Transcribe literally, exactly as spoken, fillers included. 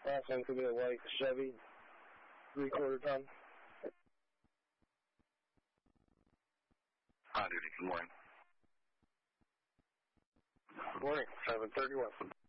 Last one could be a white Chevy, three-quarter ton. On duty, good morning. Good morning, seven thirty-one.